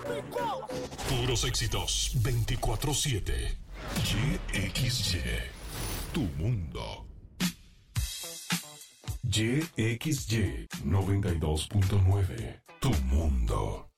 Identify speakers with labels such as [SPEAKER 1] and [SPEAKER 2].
[SPEAKER 1] Puros éxitos 24/7. YXY. Tu mundo. YXY 92.9. Tu mundo.